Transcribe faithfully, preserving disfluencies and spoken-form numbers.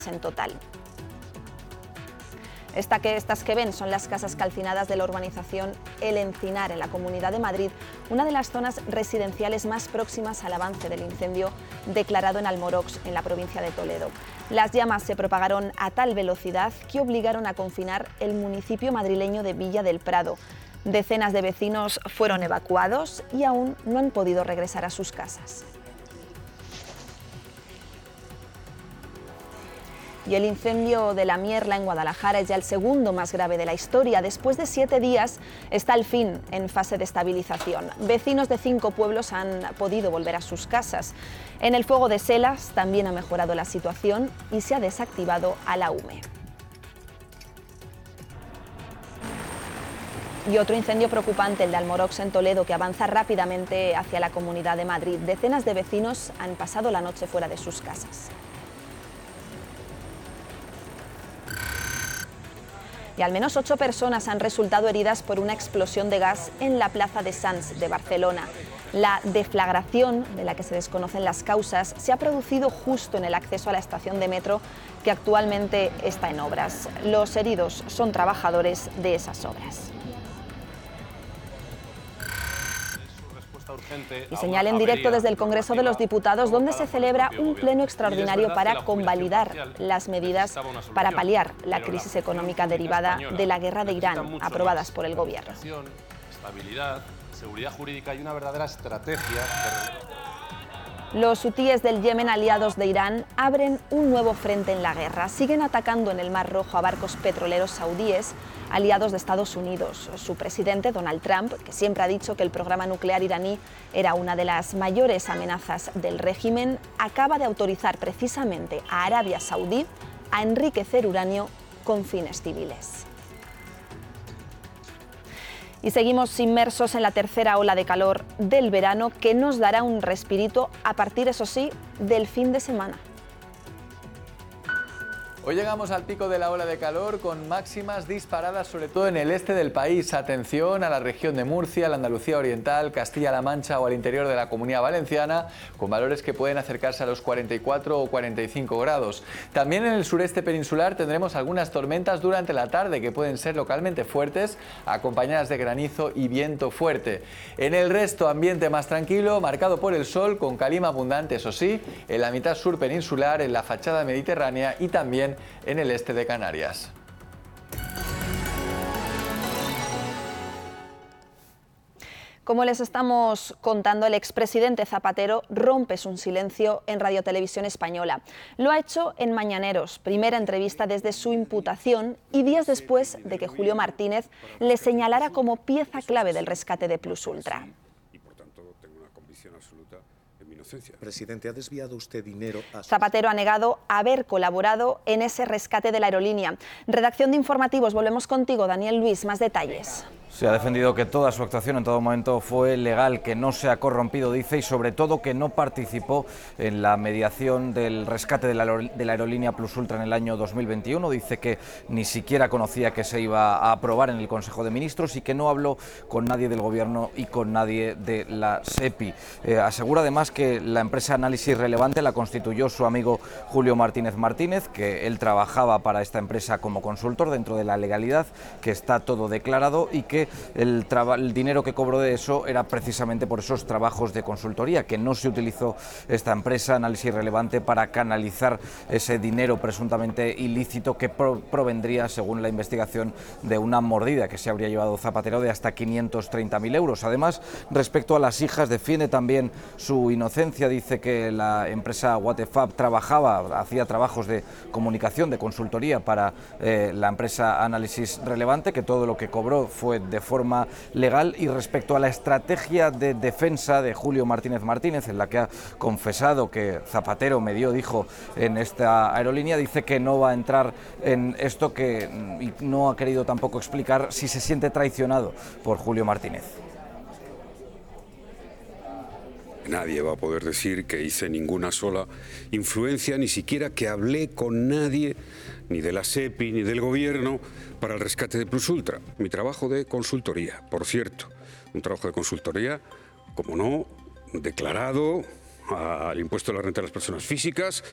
en total. Esta que, estas que ven son las casas calcinadas de la urbanización El Encinar, en la Comunidad de Madrid, una de las zonas residenciales más próximas al avance del incendio declarado en Almorox, en la provincia de Toledo. Las llamas se propagaron a tal velocidad que obligaron a confinar el municipio madrileño de Villa del Prado. Decenas de vecinos fueron evacuados y aún no han podido regresar a sus casas. Y el incendio de La Mierla en Guadalajara es ya el segundo más grave de la historia. Después de siete días está al fin en fase de estabilización. Vecinos de cinco pueblos han podido volver a sus casas. En el fuego de Selas también ha mejorado la situación y se ha desactivado Alaume. Y otro incendio preocupante, el de Almorox en Toledo, que avanza rápidamente hacia la Comunidad de Madrid. Decenas de vecinos han pasado la noche fuera de sus casas. Y al menos ocho personas han resultado heridas por una explosión de gas en la plaza de Sants de Barcelona. La deflagración, de la que se desconocen las causas, se ha producido justo en el acceso a la estación de metro, que actualmente está en obras. Los heridos son trabajadores de esas obras. Y señal en directo desde el Congreso de los Diputados, donde se celebra un pleno extraordinario para convalidar las medidas para paliar la crisis económica derivada de la guerra de Irán, aprobadas por el Gobierno. Estabilidad, seguridad jurídica y una verdadera estrategia. Los hutíes del Yemen, aliados de Irán, abren un nuevo frente en la guerra. Siguen atacando en el Mar Rojo a barcos petroleros saudíes, aliados de Estados Unidos. Su presidente, Donald Trump, que siempre ha dicho que el programa nuclear iraní era una de las mayores amenazas del régimen, acaba de autorizar precisamente a Arabia Saudí a enriquecer uranio con fines civiles. Y seguimos inmersos en la tercera ola de calor del verano, que nos dará un respirito a partir, eso sí, del fin de semana. Hoy llegamos al pico de la ola de calor con máximas disparadas, sobre todo en el este del país. Atención a la región de Murcia, la Andalucía Oriental, Castilla-La Mancha o al interior de la Comunidad Valenciana, con valores que pueden acercarse a los cuarenta y cuatro o cuarenta y cinco grados. También en el sureste peninsular tendremos algunas tormentas durante la tarde que pueden ser localmente fuertes, acompañadas de granizo y viento fuerte. En el resto, ambiente más tranquilo, marcado por el sol, con calima abundante, eso sí, en la mitad sur peninsular, en la fachada mediterránea y también en el este de Canarias. Como les estamos contando, el expresidente Zapatero rompe su silencio en Radio Televisión Española. Lo ha hecho en Mañaneros, primera entrevista desde su imputación y días después de que Julio Martínez le señalara como pieza clave del rescate de Plus Ultra. Presidente, ¿ha desviado usted dinero a... Zapatero ha negado haber colaborado en ese rescate de la aerolínea. Redacción de Informativos, volvemos contigo, Daniel Luis, más detalles. Se ha defendido que toda su actuación en todo momento fue legal, que no se ha corrompido, dice, y sobre todo que no participó en la mediación del rescate de la, de la aerolínea Plus Ultra en el año dos mil veintiuno. Dice que ni siquiera conocía que se iba a aprobar en el Consejo de Ministros y que no habló con nadie del Gobierno y con nadie de la SEPI. Eh, asegura además que la empresa Análisis Relevante la constituyó su amigo Julio Martínez Martínez, que él trabajaba para esta empresa como consultor dentro de la legalidad, que está todo declarado y que El, el dinero que cobró de eso era precisamente por esos trabajos de consultoría, que no se utilizó esta empresa Análisis Relevante para canalizar ese dinero presuntamente ilícito que pro, provendría, según la investigación, de una mordida que se habría llevado Zapatero de hasta quinientos treinta mil euros. Además, respecto a las hijas, defiende también su inocencia. Dice que la empresa Watefab trabajaba, hacía trabajos de comunicación, de consultoría para eh, la empresa Análisis Relevante, que todo lo que cobró fue de forma legal. Y respecto a la estrategia de defensa de Julio Martínez Martínez, en la que ha confesado que Zapatero me dio, dijo, en esta aerolínea, dice que no va a entrar en esto, que y no ha querido tampoco explicar si se siente traicionado por Julio Martínez. Nadie va a poder decir que hice ninguna sola influencia, ni siquiera que hablé con nadie, ni de la SEPI, ni del Gobierno, para el rescate de Plus Ultra. Mi trabajo de consultoría, por cierto, un trabajo de consultoría, como no, declarado al impuesto de la renta de las personas físicas